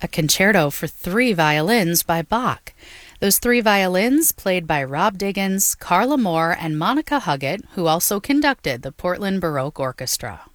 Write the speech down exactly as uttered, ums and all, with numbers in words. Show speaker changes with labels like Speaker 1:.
Speaker 1: a concerto for three violins by Bach. Those three violins played by Rob Diggins, Carla Moore, and Monica Huggett, who also conducted the Portland Baroque Orchestra.